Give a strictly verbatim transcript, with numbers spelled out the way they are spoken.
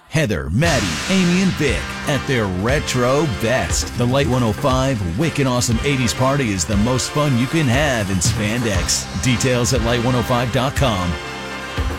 Heather, Maddie, Amy, and Vic at their retro best. The Light one oh five Wicked Awesome eighties Party is the most fun you can have in spandex. Details at light one oh five dot com.